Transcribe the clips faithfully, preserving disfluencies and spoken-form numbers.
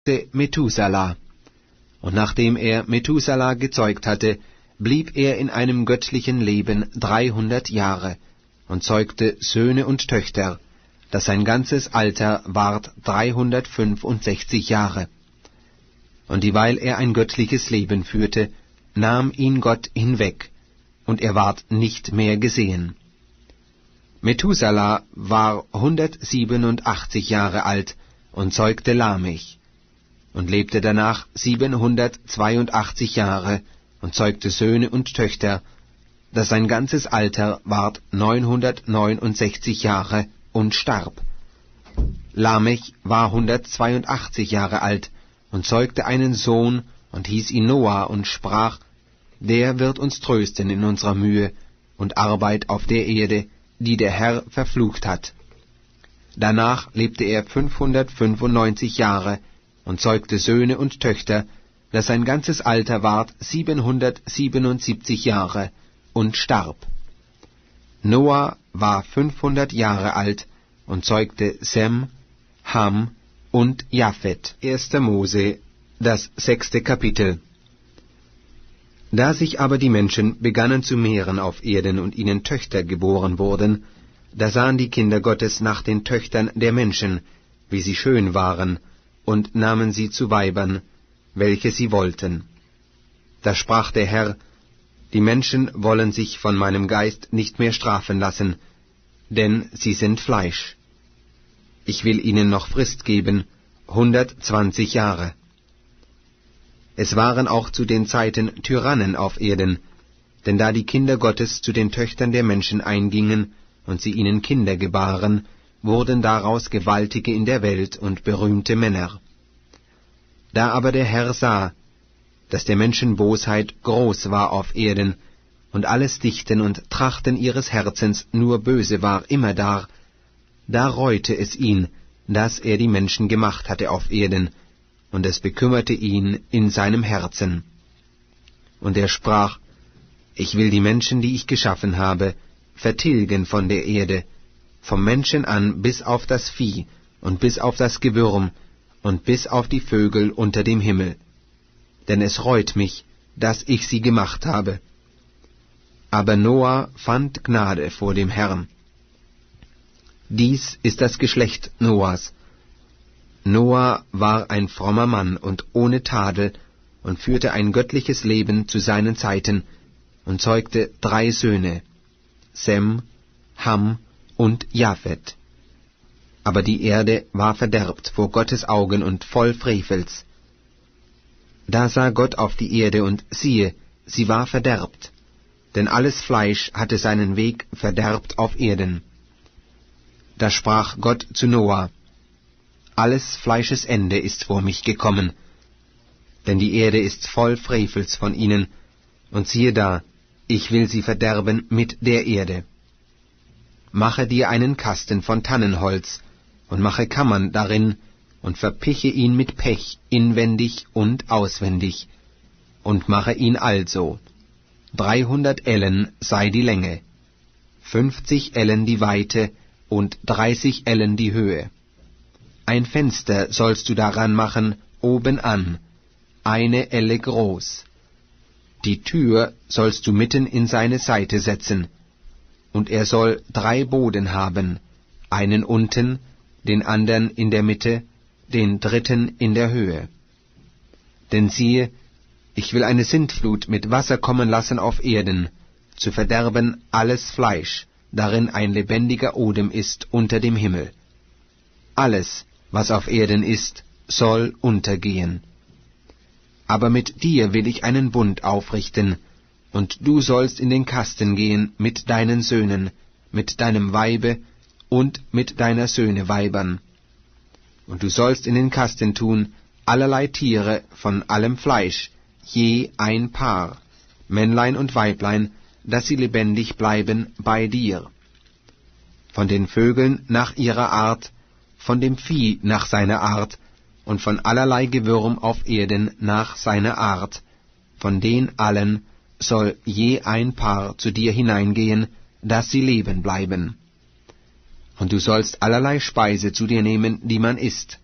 Methuselah. Und nachdem er Methuselah gezeugt hatte, blieb er in einem göttlichen Leben dreihundert Jahre und zeugte Söhne und Töchter, dass sein ganzes Alter ward dreihundertfünfundsechzig Jahre. Und dieweil er ein göttliches Leben führte, nahm ihn Gott hinweg, und er ward nicht mehr gesehen. Methuselah war hundertsiebenundachtzig Jahre alt und zeugte Lamech, und lebte danach siebenhundertzweiundachtzig Jahre und zeugte Söhne und Töchter, dass sein ganzes Alter ward neunhundertneunundsechzig Jahre und starb. Lamech war hundertzweiundachtzig Jahre alt und zeugte einen Sohn und hieß ihn Noah und sprach, der wird uns trösten in unserer Mühe und Arbeit auf der Erde, die der Herr verflucht hat. Danach lebte er fünfhundertfünfundneunzig Jahre und zeugte Söhne und Töchter, dass sein ganzes Alter ward siebenhundertsiebenundsiebzig Jahre und starb. Noah war fünfhundert Jahre alt und zeugte Sem, Ham und Japhet. erster Mose, das sechste Kapitel. Da sich aber die Menschen begannen zu mehren auf Erden und ihnen Töchter geboren wurden, da sahen die Kinder Gottes nach den Töchtern der Menschen, wie sie schön waren, und nahmen sie zu Weibern, welche sie wollten. Da sprach der Herr, die Menschen wollen sich von meinem Geist nicht mehr strafen lassen, denn sie sind Fleisch. Ich will ihnen noch Frist geben, hundertzwanzig Jahre. Es waren auch zu den Zeiten Tyrannen auf Erden, denn da die Kinder Gottes zu den Töchtern der Menschen eingingen und sie ihnen Kinder gebaren, wurden daraus Gewaltige in der Welt und berühmte Männer. Da aber der Herr sah, dass der Menschen Bosheit groß war auf Erden, und alles Dichten und Trachten ihres Herzens nur böse war immerdar, da reute es ihn, dass er die Menschen gemacht hatte auf Erden, und es bekümmerte ihn in seinem Herzen. Und er sprach, ich will die Menschen, die ich geschaffen habe, vertilgen von der Erde, vom Menschen an bis auf das Vieh und bis auf das Gewürm und bis auf die Vögel unter dem Himmel. Denn es reut mich, dass ich sie gemacht habe. Aber Noah fand Gnade vor dem Herrn. Dies ist das Geschlecht Noahs. Noah war ein frommer Mann und ohne Tadel und führte ein göttliches Leben zu seinen Zeiten und zeugte drei Söhne, Sem, Ham und Japhet. Aber die Erde war verderbt vor Gottes Augen und voll Frevels. Da sah Gott auf die Erde, und siehe, sie war verderbt, denn alles Fleisch hatte seinen Weg verderbt auf Erden. Da sprach Gott zu Noah, alles Fleisches Ende ist vor mich gekommen, denn die Erde ist voll Frevels von ihnen, und siehe da, ich will sie verderben mit der Erde. Mache dir einen Kasten von Tannenholz, und mache Kammern darin, und verpiche ihn mit Pech inwendig und auswendig, und mache ihn also. Dreihundert Ellen sei die Länge, fünfzig Ellen die Weite und dreißig Ellen die Höhe. Ein Fenster sollst du daran machen, oben an, eine Elle groß. Die Tür sollst du mitten in seine Seite setzen, und er soll drei Boden haben, einen unten, den andern in der Mitte, den dritten in der Höhe. Denn siehe, ich will eine Sintflut mit Wasser kommen lassen auf Erden, zu verderben alles Fleisch, darin ein lebendiger Odem ist unter dem Himmel. Alles, was auf Erden ist, soll untergehen. Aber mit dir will ich einen Bund aufrichten, und du sollst in den Kasten gehen mit deinen Söhnen, mit deinem Weibe und mit deiner Söhne Weibern. Und du sollst in den Kasten tun allerlei Tiere von allem Fleisch, je ein Paar, Männlein und Weiblein, dass sie lebendig bleiben bei dir. Von den Vögeln nach ihrer Art, von dem Vieh nach seiner Art, und von allerlei Gewürm auf Erden nach seiner Art, von den allen soll je ein Paar zu dir hineingehen, dass sie leben bleiben. Und du sollst allerlei Speise zu dir nehmen, die man isst,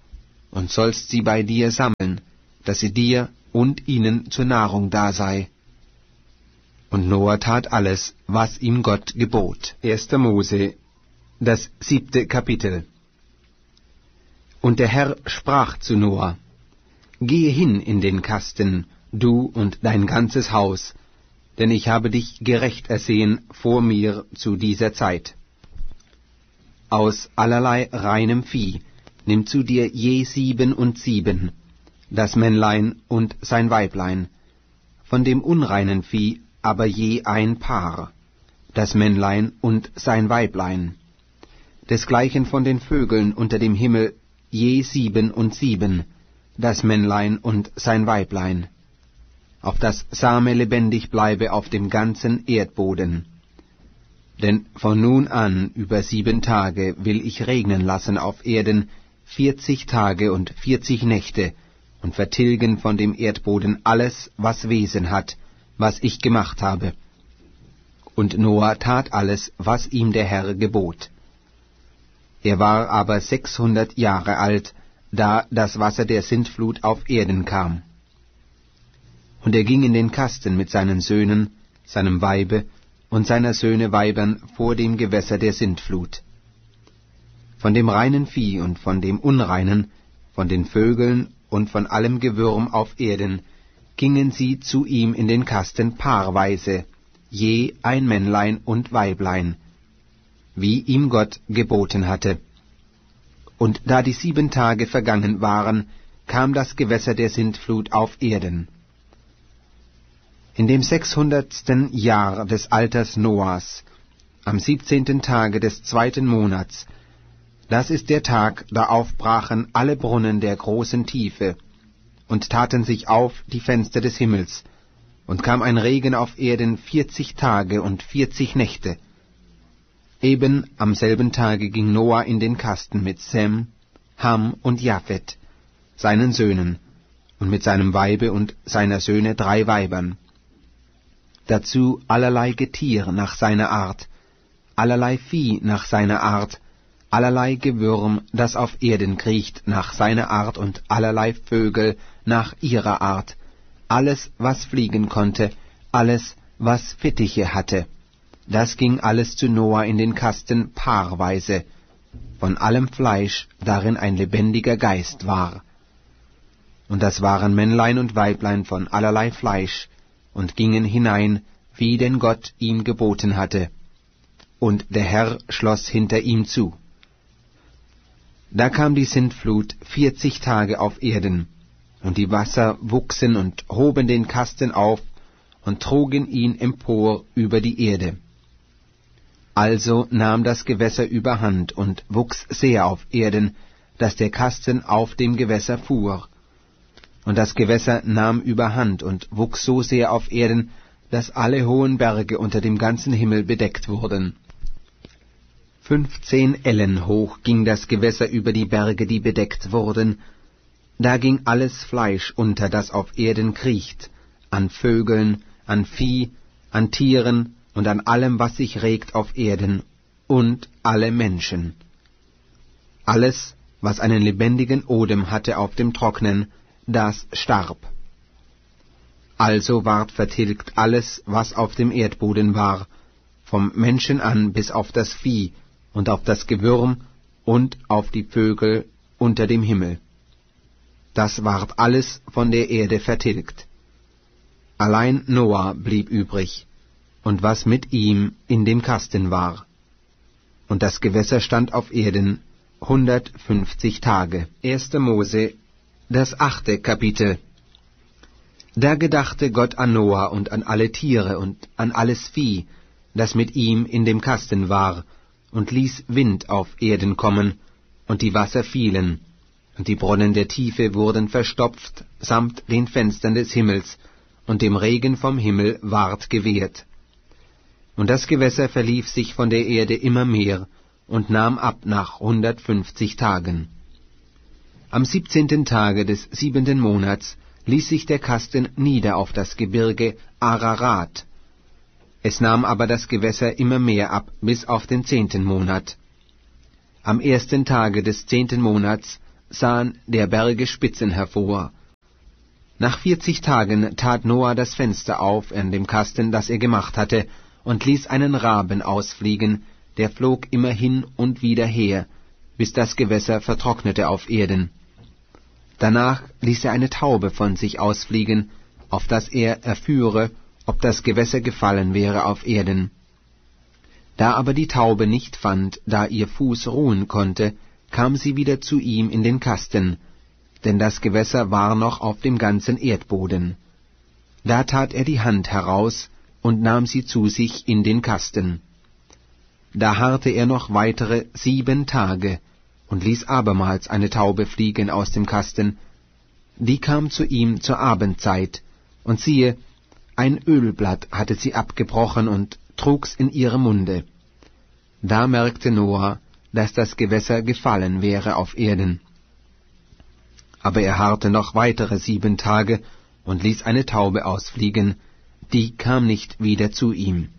und sollst sie bei dir sammeln, dass sie dir und ihnen zur Nahrung da sei. Und Noah tat alles, was ihm Gott gebot. erster Mose, das siebte Kapitel. Und der Herr sprach zu Noah: Gehe hin in den Kasten, du und dein ganzes Haus, denn ich habe dich gerecht ersehen vor mir zu dieser Zeit. Aus allerlei reinem Vieh nimm zu dir je sieben und sieben, das Männlein und sein Weiblein, von dem unreinen Vieh aber je ein Paar, das Männlein und sein Weiblein, desgleichen von den Vögeln unter dem Himmel je sieben und sieben, das Männlein und sein Weiblein, auf das Same lebendig bleibe auf dem ganzen Erdboden. Denn von nun an über sieben Tage will ich regnen lassen auf Erden, vierzig Tage und vierzig Nächte, und vertilgen von dem Erdboden alles, was Wesen hat, was ich gemacht habe. Und Noah tat alles, was ihm der Herr gebot. Er war aber sechshundert Jahre alt, da das Wasser der Sintflut auf Erden kam. Und er ging in den Kasten mit seinen Söhnen, seinem Weibe und seiner Söhne Weibern vor dem Gewässer der Sintflut. Von dem reinen Vieh und von dem unreinen, von den Vögeln und von allem Gewürm auf Erden, gingen sie zu ihm in den Kasten paarweise, je ein Männlein und Weiblein, wie ihm Gott geboten hatte. Und da die sieben Tage vergangen waren, kam das Gewässer der Sintflut auf Erden. In dem sechshundertsten Jahr des Alters Noahs, am siebzehnten Tage des zweiten Monats, das ist der Tag, da aufbrachen alle Brunnen der großen Tiefe und taten sich auf die Fenster des Himmels, und kam ein Regen auf Erden vierzig Tage und vierzig Nächte. Eben am selben Tage ging Noah in den Kasten mit Sem, Ham und Japhet, seinen Söhnen, und mit seinem Weibe und seiner Söhne drei Weibern. Dazu allerlei Getier nach seiner Art, allerlei Vieh nach seiner Art, allerlei Gewürm, das auf Erden kriecht, nach seiner Art, und allerlei Vögel nach ihrer Art, alles, was fliegen konnte, alles, was Fittiche hatte. Das ging alles zu Noah in den Kasten paarweise, von allem Fleisch, darin ein lebendiger Geist war. Und das waren Männlein und Weiblein von allerlei Fleisch, und gingen hinein, wie denn Gott ihm geboten hatte. Und der Herr schloss hinter ihm zu. Da kam die Sintflut vierzig Tage auf Erden, und die Wasser wuchsen und hoben den Kasten auf und trugen ihn empor über die Erde. Also nahm das Gewässer überhand und wuchs sehr auf Erden, dass der Kasten auf dem Gewässer fuhr. Und das Gewässer nahm überhand und wuchs so sehr auf Erden, dass alle hohen Berge unter dem ganzen Himmel bedeckt wurden. Fünfzehn Ellen hoch ging das Gewässer über die Berge, die bedeckt wurden. Da ging alles Fleisch unter, das auf Erden kriecht, an Vögeln, an Vieh, an Tieren und an allem, was sich regt auf Erden, und alle Menschen. Alles, was einen lebendigen Odem hatte auf dem Trocknen, das starb. Also ward vertilgt alles, was auf dem Erdboden war, vom Menschen an bis auf das Vieh und auf das Gewürm und auf die Vögel unter dem Himmel. Das ward alles von der Erde vertilgt. Allein Noah blieb übrig, und was mit ihm in dem Kasten war. Und das Gewässer stand auf Erden hundertfünfzig Tage. erster Mose, das achte Kapitel. Da gedachte Gott an Noah und an alle Tiere und an alles Vieh, das mit ihm in dem Kasten war, und ließ Wind auf Erden kommen, und die Wasser fielen, und die Brunnen der Tiefe wurden verstopft, samt den Fenstern des Himmels, und dem Regen vom Himmel ward gewehrt. Und das Gewässer verlief sich von der Erde immer mehr, und nahm ab nach hundertfünfzig Tagen. Am siebzehnten Tage des siebenten Monats ließ sich der Kasten nieder auf das Gebirge Ararat. Es nahm aber das Gewässer immer mehr ab, bis auf den zehnten Monat. Am ersten Tage des zehnten Monats sahen der Berge Spitzen hervor. Nach vierzig Tagen tat Noah das Fenster auf an dem Kasten, das er gemacht hatte, und ließ einen Raben ausfliegen, der flog immer hin und wieder her, bis das Gewässer vertrocknete auf Erden. Danach ließ er eine Taube von sich ausfliegen, auf dass er erführe, ob das Gewässer gefallen wäre auf Erden. Da aber die Taube nicht fand, da ihr Fuß ruhen konnte, kam sie wieder zu ihm in den Kasten, denn das Gewässer war noch auf dem ganzen Erdboden. Da tat er die Hand heraus und nahm sie zu sich in den Kasten. Da harrte er noch weitere sieben Tage und ließ abermals eine Taube fliegen aus dem Kasten. Die kam zu ihm zur Abendzeit, und siehe, ein Ölblatt hatte sie abgebrochen und trug's in ihrem Munde. Da merkte Noah, dass das Gewässer gefallen wäre auf Erden. Aber er harrte noch weitere sieben Tage und ließ eine Taube ausfliegen, die kam nicht wieder zu ihm.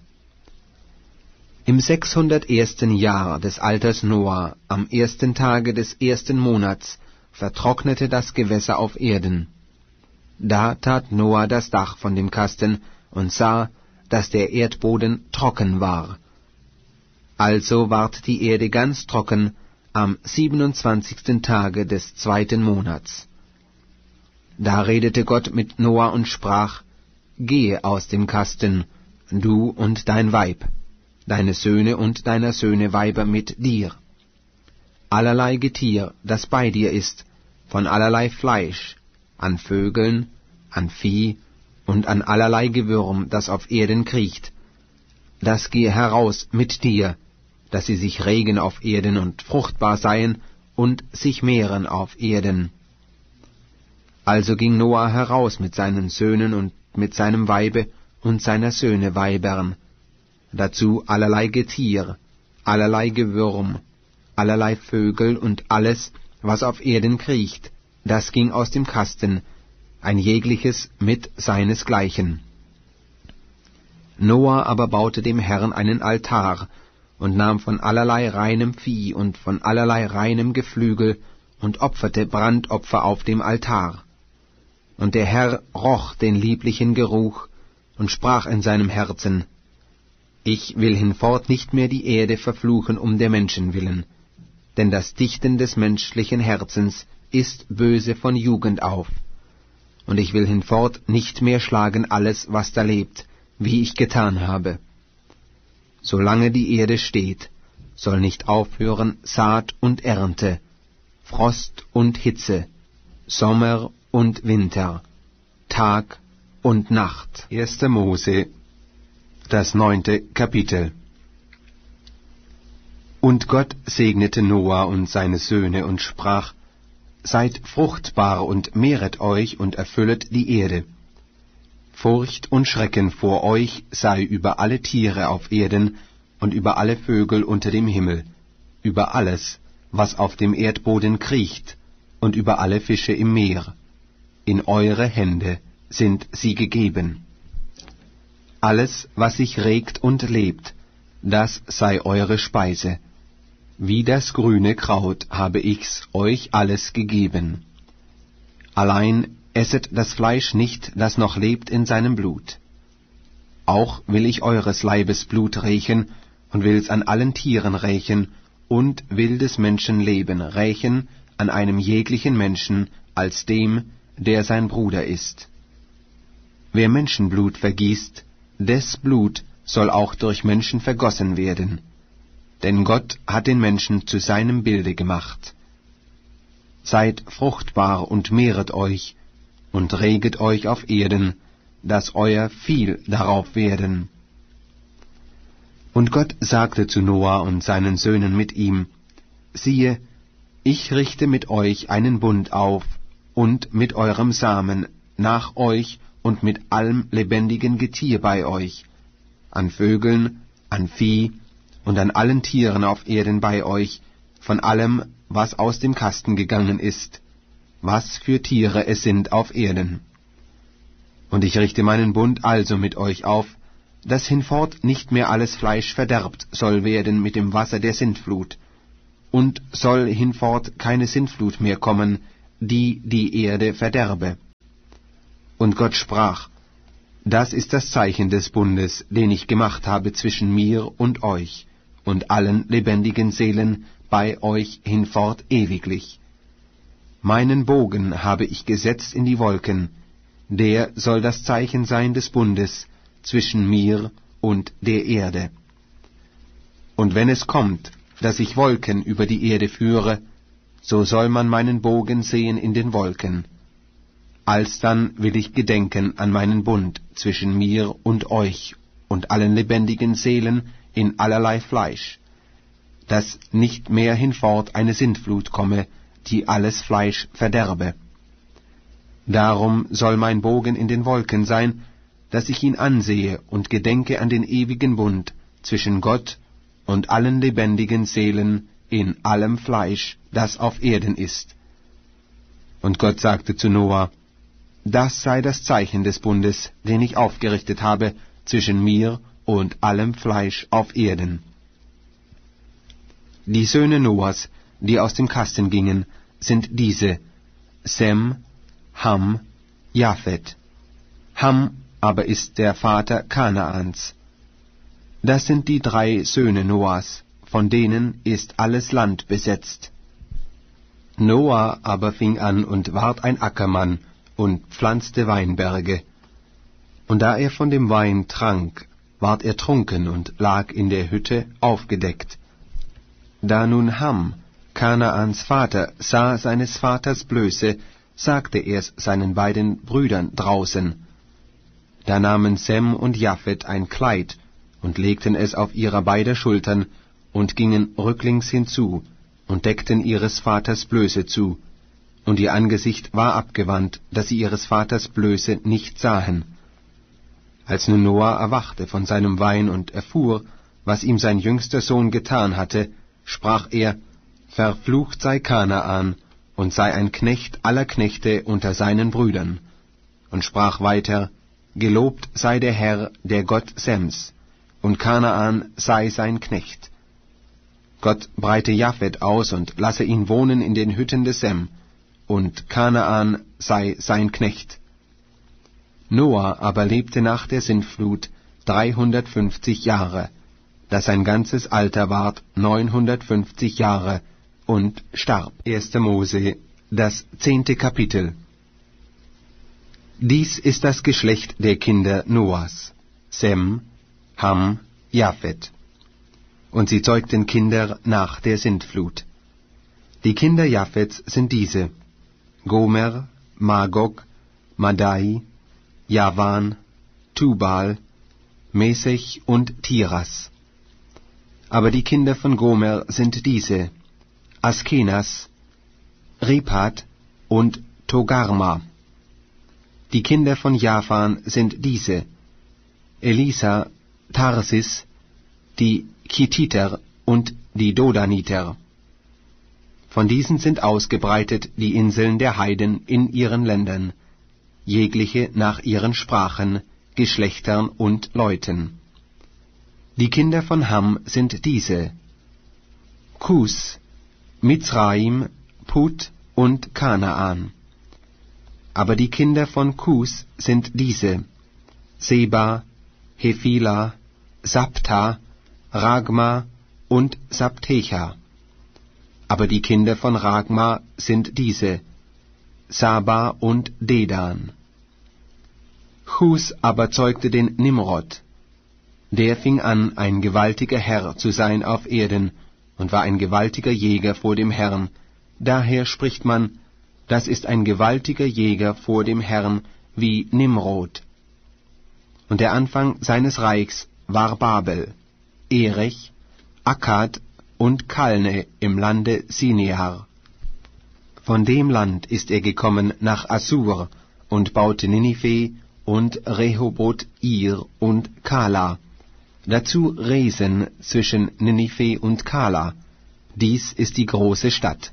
Im sechshundertersten Jahr des Alters Noah, am ersten Tage des ersten Monats, vertrocknete das Gewässer auf Erden. Da tat Noah das Dach von dem Kasten und sah, dass der Erdboden trocken war. Also ward die Erde ganz trocken am siebenundzwanzigsten Tage des zweiten Monats. Da redete Gott mit Noah und sprach: Gehe aus dem Kasten, du und dein Weib, deine Söhne und deiner Söhne Weiber mit dir. Allerlei Getier, das bei dir ist, von allerlei Fleisch, an Vögeln, an Vieh und an allerlei Gewürm, das auf Erden kriecht, das gehe heraus mit dir, dass sie sich regen auf Erden und fruchtbar seien und sich mehren auf Erden. Also ging Noah heraus mit seinen Söhnen und mit seinem Weibe und seiner Söhne Weibern, dazu allerlei Getier, allerlei Gewürm, allerlei Vögel und alles, was auf Erden kriecht, das ging aus dem Kasten, ein jegliches mit seinesgleichen. Noah aber baute dem Herrn einen Altar und nahm von allerlei reinem Vieh und von allerlei reinem Geflügel und opferte Brandopfer auf dem Altar. Und der Herr roch den lieblichen Geruch und sprach in seinem Herzen: Ich will hinfort nicht mehr die Erde verfluchen um der Menschen willen, denn das Dichten des menschlichen Herzens ist böse von Jugend auf. Und ich will hinfort nicht mehr schlagen alles, was da lebt, wie ich getan habe. Solange die Erde steht, soll nicht aufhören Saat und Ernte, Frost und Hitze, Sommer und Winter, Tag und Nacht. erster Mose, das neunte Kapitel. Und Gott segnete Noah und seine Söhne und sprach: Seid fruchtbar und mehret euch und erfüllet die Erde. Furcht und Schrecken vor euch sei über alle Tiere auf Erden und über alle Vögel unter dem Himmel, über alles, was auf dem Erdboden kriecht, und über alle Fische im Meer. In eure Hände sind sie gegeben. Alles, was sich regt und lebt, das sei eure Speise. Wie das grüne Kraut habe ich's euch alles gegeben. Allein esset das Fleisch nicht, das noch lebt in seinem Blut. Auch will ich eures Leibes Blut rächen und will's an allen Tieren rächen und will des Menschen Leben rächen an einem jeglichen Menschen als dem, der sein Bruder ist. Wer Menschenblut vergießt, des Blut soll auch durch Menschen vergossen werden. Denn Gott hat den Menschen zu seinem Bilde gemacht. Seid fruchtbar und mehret euch, und reget euch auf Erden, dass euer viel darauf werden. Und Gott sagte zu Noah und seinen Söhnen mit ihm: Siehe, ich richte mit euch einen Bund auf, und mit eurem Samen nach euch und mit allem lebendigen Getier bei euch, an Vögeln, an Vieh, und an allen Tieren auf Erden bei euch, von allem, was aus dem Kasten gegangen ist, was für Tiere es sind auf Erden. Und ich richte meinen Bund also mit euch auf, dass hinfort nicht mehr alles Fleisch verderbt soll werden mit dem Wasser der Sintflut, und soll hinfort keine Sintflut mehr kommen, die die Erde verderbe. Und Gott sprach: Das ist das Zeichen des Bundes, den ich gemacht habe zwischen mir und euch und allen lebendigen Seelen bei euch hinfort ewiglich. Meinen Bogen habe ich gesetzt in die Wolken, der soll das Zeichen sein des Bundes zwischen mir und der Erde. Und wenn es kommt, dass ich Wolken über die Erde führe, so soll man meinen Bogen sehen in den Wolken. Alsdann will ich gedenken an meinen Bund zwischen mir und euch und allen lebendigen Seelen in allerlei Fleisch, dass nicht mehr hinfort eine Sintflut komme, die alles Fleisch verderbe. Darum soll mein Bogen in den Wolken sein, dass ich ihn ansehe und gedenke an den ewigen Bund zwischen Gott und allen lebendigen Seelen in allem Fleisch, das auf Erden ist. Und Gott sagte zu Noah: Das sei das Zeichen des Bundes, den ich aufgerichtet habe zwischen mir und allem Fleisch auf Erden. Die Söhne Noahs, die aus dem Kasten gingen, sind diese: Sem, Ham, Japhet. Ham aber ist der Vater Kanaans. Das sind die drei Söhne Noahs, von denen ist alles Land besetzt. Noah aber fing an und ward ein Ackermann und pflanzte Weinberge. Und da er von dem Wein trank, ward er trunken und lag in der Hütte aufgedeckt. Da nun Ham, Kanaans Vater, sah seines Vaters Blöße, sagte er's seinen beiden Brüdern draußen. Da nahmen Sem und Japhet ein Kleid und legten es auf ihrer beider Schultern und gingen rücklings hinzu und deckten ihres Vaters Blöße zu, und ihr Angesicht war abgewandt, dass sie ihres Vaters Blöße nicht sahen. Als nun Noah erwachte von seinem Wein und erfuhr, was ihm sein jüngster Sohn getan hatte, sprach er: Verflucht sei Kanaan und sei ein Knecht aller Knechte unter seinen Brüdern. Und sprach weiter: Gelobt sei der Herr, der Gott Sems, und Kanaan sei sein Knecht. Gott breite Japhet aus und lasse ihn wohnen in den Hütten des Sem, und Kanaan sei sein Knecht. Noah aber lebte nach der Sintflut dreihundertfünfzig Jahre, dass sein ganzes Alter ward neunhundertfünfzig Jahre, und starb. erster Mose, das zehnte Kapitel. Dies ist das Geschlecht der Kinder Noahs: Sem, Ham, Japhet. Und sie zeugten Kinder nach der Sintflut. Die Kinder Japhets sind diese: Gomer, Magog, Madai, Javan, Tubal, Mesech und Tiras. Aber die Kinder von Gomer sind diese: Askenas, Ripat und Togarma. Die Kinder von Javan sind diese: Elisa, Tarsis, die Kittiter und die Dodaniter. Von diesen sind ausgebreitet die Inseln der Heiden in ihren Ländern, jegliche nach ihren Sprachen, Geschlechtern und Leuten. Die Kinder von Ham sind diese: Kus, Mizraim, Put und Kanaan. Aber die Kinder von Kus sind diese: Seba, Hephila, Sabta, Ragma und Sabtecha. Aber die Kinder von Ragma sind diese: Saba und Dedan. Chus aber zeugte den Nimrod. Der fing an, ein gewaltiger Herr zu sein auf Erden, und war ein gewaltiger Jäger vor dem Herrn. Daher spricht man: Das ist ein gewaltiger Jäger vor dem Herrn, wie Nimrod. Und der Anfang seines Reichs war Babel, Erech, Akkad und Kalne im Lande Sinear. Von dem Land ist er gekommen nach Assur und baute Ninive und Rehoboth-Ir und Kala, dazu Resen zwischen Ninive und Kala. Dies ist die große Stadt.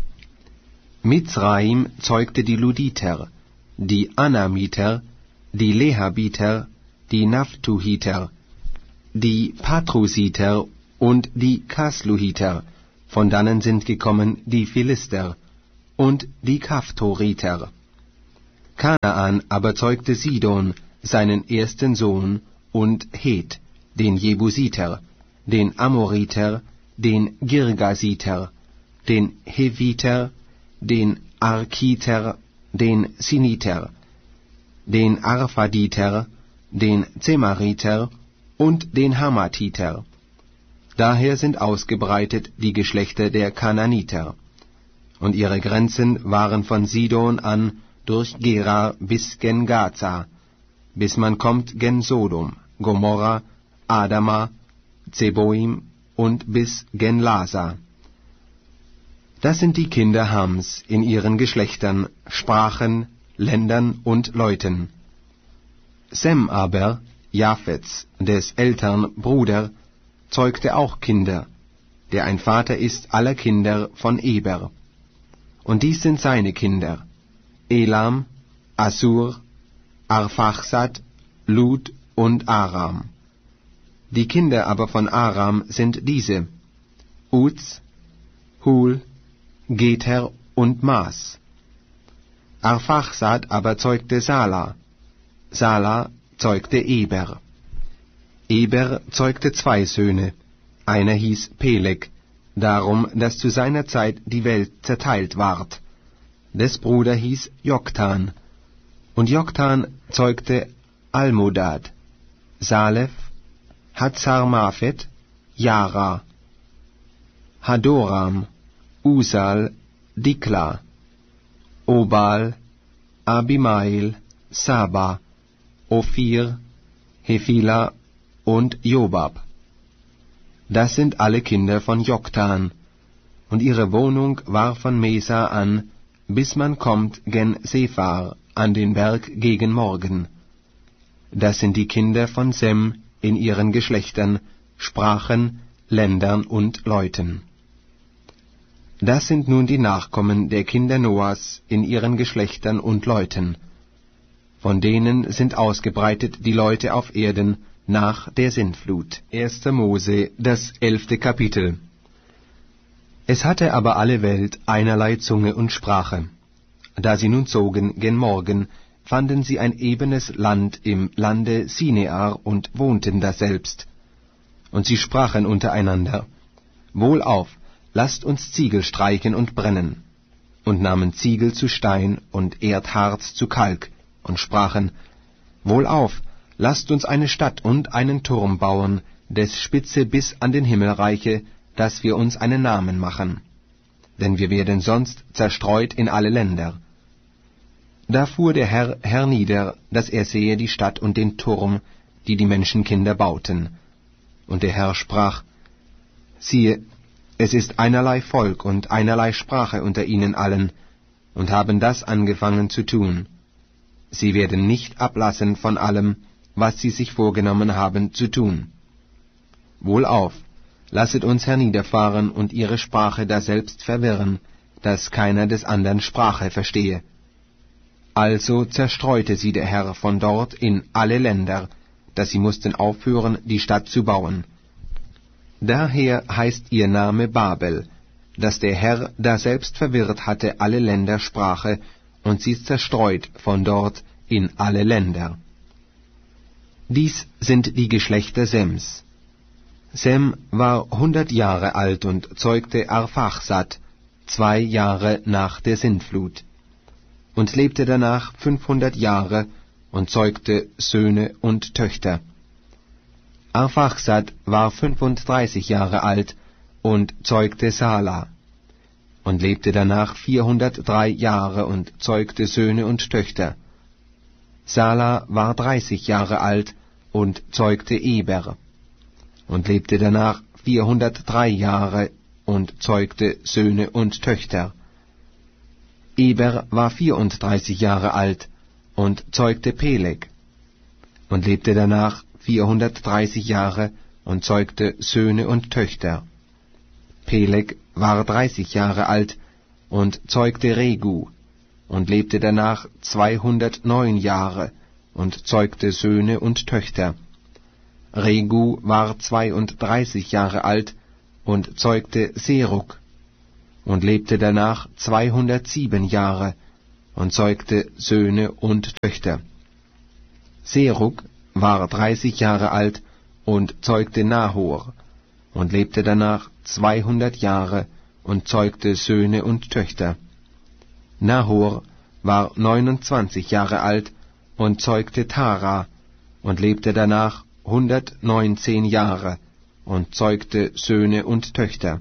Mizraim zeugte die Luditer, die Anamiter, die Lehabiter, die Naphtuhiter, die Patrusiter und die Kasluhiter, Von dannen sind gekommen die Philister und die Kaphtoriter. Kanaan aber zeugte Sidon, seinen ersten Sohn, und Het, den Jebusiter, den Amoriter, den Girgasiter, den Heviter, den Arkiter, den Siniter, den Arphaditer, den Zemariter und den Hamatiter. Daher sind ausgebreitet die Geschlechter der Kanaaniter. Und ihre Grenzen waren von Sidon an durch Gerar bis gen Gaza, bis man kommt gen Sodom, Gomorra, Adama, Zeboim und bis gen Lasa. Das sind die Kinder Hams in ihren Geschlechtern, Sprachen, Ländern und Leuten. Sem aber, Japhets, des ältern Bruder, zeugte auch Kinder, der ein Vater ist aller Kinder von Eber. Und dies sind seine Kinder: Elam, Assur, Arphaxad, Lud und Aram. Die Kinder aber von Aram sind diese: Uz, Hul, Gether und Mas. Arphaxad aber zeugte Sala, Sala zeugte Eber. Eber zeugte zwei Söhne, einer hieß Peleg, darum, dass zu seiner Zeit die Welt zerteilt ward. Des Bruder hieß Joktan, und Joktan zeugte Almodad, Salef, Hazarmaphet, Jara, Hadoram, Usal, Dikla, Obal, Abimael, Saba, Ophir, Hevila und Jobab. Das sind alle Kinder von Joktan, und ihre Wohnung war von Mesa an, bis man kommt gen Sephar, an den Berg gegen Morgen. Das sind die Kinder von Sem in ihren Geschlechtern, Sprachen, Ländern und Leuten. Das sind nun die Nachkommen der Kinder Noahs in ihren Geschlechtern und Leuten. Von denen sind ausgebreitet die Leute auf Erden nach der Sintflut. erster Mose, das elfte Kapitel. Es hatte aber alle Welt einerlei Zunge und Sprache. Da sie nun zogen gen Morgen, fanden sie ein ebenes Land im Lande Sinear und wohnten daselbst. Und sie sprachen untereinander: Wohlauf, lasst uns Ziegel streichen und brennen. Und nahmen Ziegel zu Stein und Erdharz zu Kalk, und sprachen: Wohlauf, lasst uns eine Stadt und einen Turm bauen, des Spitze bis an den Himmel reiche, dass wir uns einen Namen machen. Denn wir werden sonst zerstreut in alle Länder. Da fuhr der Herr hernieder, dass er sehe die Stadt und den Turm, die die Menschenkinder bauten. Und der Herr sprach: Siehe, es ist einerlei Volk und einerlei Sprache unter ihnen allen, und haben das angefangen zu tun. Sie werden nicht ablassen von allem, was sie sich vorgenommen haben zu tun. Wohlauf, lasset uns herniederfahren und ihre Sprache daselbst verwirren, dass keiner des andern Sprache verstehe. Also zerstreute sie der Herr von dort in alle Länder, dass sie mussten aufhören, die Stadt zu bauen. Daher heißt ihr Name Babel, dass der Herr daselbst verwirrt hatte alle Länder Sprache, und sie zerstreut von dort in alle Länder. Dies sind die Geschlechter Sems. Sem war hundert Jahre alt und zeugte Arphaxad, zwei Jahre nach der Sintflut, und lebte danach fünfhundert Jahre und zeugte Söhne und Töchter. Arphaxad war fünfunddreißig Jahre alt und zeugte Sala, und lebte danach vierhundertdrei Jahre und zeugte Söhne und Töchter. Sala war dreißig Jahre alt und zeugte Eber, und lebte danach vierhundertdrei Jahre und zeugte Söhne und Töchter. Eber war vierunddreißig Jahre alt und zeugte Peleg, und lebte danach vierhundertdreißig Jahre und zeugte Söhne und Töchter. Peleg war dreißig Jahre alt und zeugte Regu, und lebte danach zweihundertneun Jahre und zeugte Söhne und Töchter. Regu war zweiunddreißig Jahre alt und zeugte Serug und lebte danach zweihundertsieben Jahre und zeugte Söhne und Töchter. Serug war dreißig Jahre alt und zeugte Nahor und lebte danach zweihundert Jahre und zeugte Söhne und Töchter. Nahor war neunundzwanzig Jahre alt und zeugte Tara und lebte danach hundertneunzehn Jahre und zeugte Söhne und Töchter.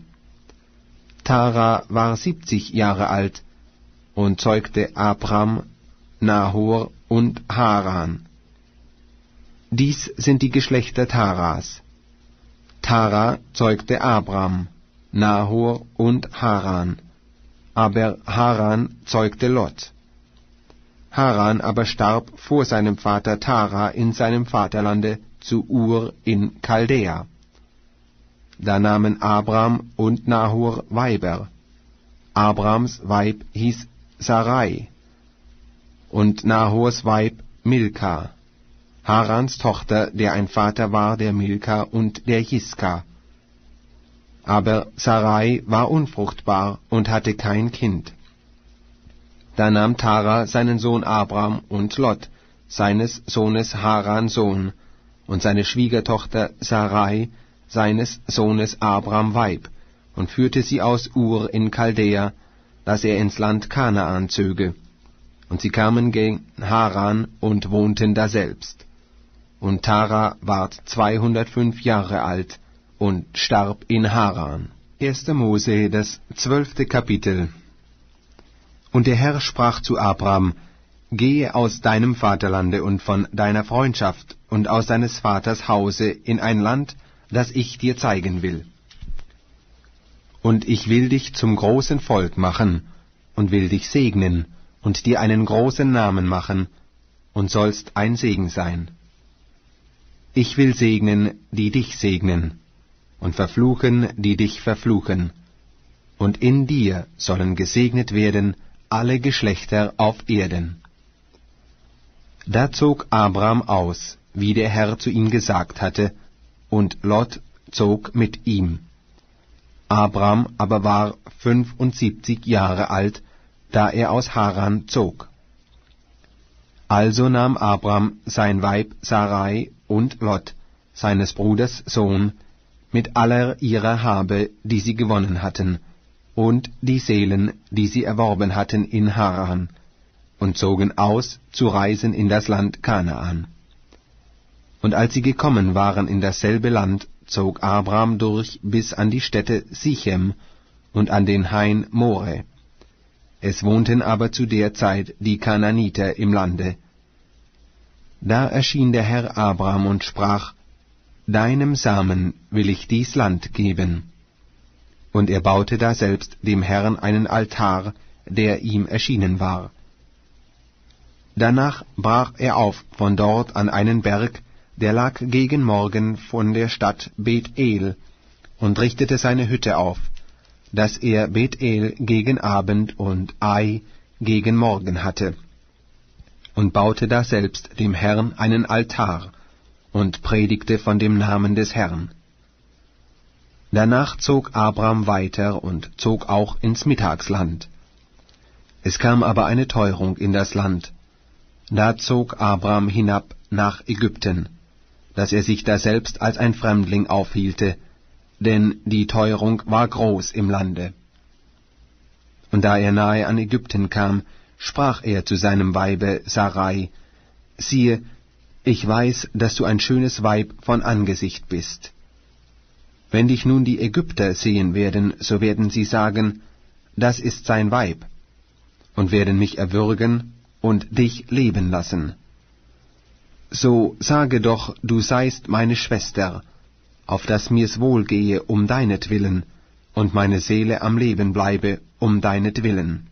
Tara war siebzig Jahre alt und zeugte Abram, Nahor und Haran. Dies sind die Geschlechter Taras. Tara zeugte Abram, Nahor und Haran, aber Haran zeugte Lot. Haran aber starb vor seinem Vater Tara in seinem Vaterlande zu Ur in Chaldea. Da nahmen Abram und Nahor Weiber. Abrams Weib hieß Sarai und Nahors Weib Milka, Harans Tochter, der ein Vater war der Milka und der Jiska. Aber Sarai war unfruchtbar und hatte kein Kind. Da nahm Tara seinen Sohn Abram und Lot, seines Sohnes Haran Sohn, und seine Schwiegertochter Sarai, seines Sohnes Abram Weib, und führte sie aus Ur in Chaldea, dass er ins Land Kanaan zöge. Und sie kamen gen Haran und wohnten daselbst. Und Tara ward zweihundertfünf Jahre alt und starb in Haran. erster Mose, das zwölfte Kapitel. Und der Herr sprach zu Abram: Gehe aus deinem Vaterlande und von deiner Freundschaft und aus deines Vaters Hause in ein Land, das ich dir zeigen will. Und ich will dich zum großen Volk machen und will dich segnen und dir einen großen Namen machen und sollst ein Segen sein. Ich will segnen, die dich segnen, und verfluchen, die dich verfluchen, und in dir sollen gesegnet werden alle Geschlechter auf Erden. Da zog Abram aus, wie der Herr zu ihm gesagt hatte, und Lot zog mit ihm. Abram aber war fünfundsiebzig Jahre alt, da er aus Haran zog. Also nahm Abram sein Weib Sarai und Lot, seines Bruders Sohn, mit aller ihrer Habe, die sie gewonnen hatten, und die Seelen, die sie erworben hatten in Haran, und zogen aus, zu reisen in das Land Kanaan. Und als sie gekommen waren in dasselbe Land, zog Abram durch bis an die Stätte Sichem und an den Hain More. Es wohnten aber zu der Zeit die Kanaaniter im Lande. Da erschien der Herr Abram und sprach: Deinem Samen will ich dies Land geben. Und er baute daselbst dem Herrn einen Altar, der ihm erschienen war. Danach brach er auf von dort an einen Berg, der lag gegen Morgen von der Stadt Bethel, und richtete seine Hütte auf, dass er Bethel gegen Abend und Ai gegen Morgen hatte, und baute daselbst dem Herrn einen Altar, und predigte von dem Namen des Herrn. Danach zog Abram weiter und zog auch ins Mittagsland. Es kam aber eine Teuerung in das Land. Da zog Abram hinab nach Ägypten, dass er sich daselbst als ein Fremdling aufhielte, denn die Teuerung war groß im Lande. Und da er nahe an Ägypten kam, sprach er zu seinem Weibe Sarai: Siehe, ich weiß, dass du ein schönes Weib von Angesicht bist. Wenn dich nun die Ägypter sehen werden, so werden sie sagen: Das ist sein Weib, und werden mich erwürgen und dich leben lassen. So sage doch, du seist meine Schwester, auf dass mir's wohlgehe um deinetwillen, und meine Seele am Leben bleibe um deinetwillen.